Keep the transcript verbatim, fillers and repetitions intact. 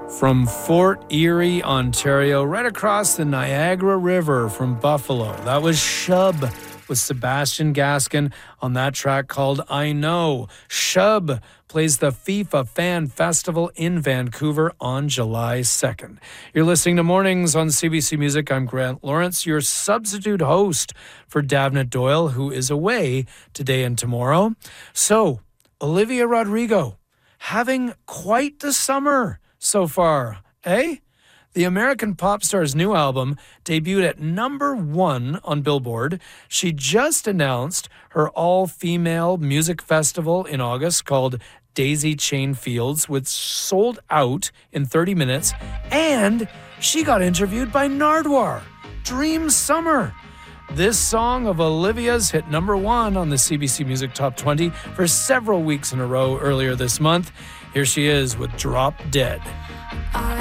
From Fort Erie, Ontario, right across the Niagara River from Buffalo. That was Shub with Sebastian Gaskin on that track called I Know. Shub plays the FIFA Fan Festival in Vancouver on July second. You're listening to Mornings on C B C Music. I'm Grant Lawrence, your substitute host for Davnit Doyle, who is away today and tomorrow. So, Olivia Rodrigo, having quite the summer so far, eh? The American pop star's new album debuted at number one on Billboard. She just announced her all-female music festival in August called Daisy Chain Fields, which sold out in thirty minutes. And she got interviewed by Nardwuar. Dream Summer. This song of Olivia's hit number one on the C B C Music Top twenty for several weeks in a row earlier this month. Here she is with Drop Dead.